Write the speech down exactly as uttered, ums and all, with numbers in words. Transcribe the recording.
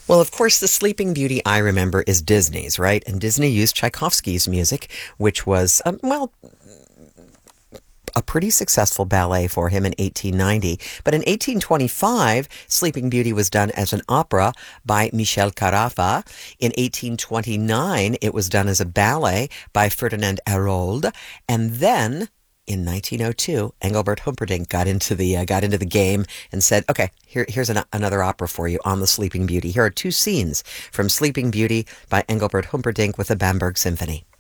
Well, of course, the Sleeping Beauty I remember is Disney's, right? And Disney used Tchaikovsky's music, which was, um, well, a pretty successful ballet for him in eighteen ninety. But in eighteen twenty-five, Sleeping Beauty was done as an opera by Michel Carafa. In eighteen twenty-nine, it was done as a ballet by Ferdinand Hérold. And then in nineteen oh two, Engelbert Humperdinck got into the uh, got into the game and said, "Okay, here, here's an, another opera for you on the Sleeping Beauty. Here are two scenes from Sleeping Beauty by Engelbert Humperdinck with the Bamberg Symphony."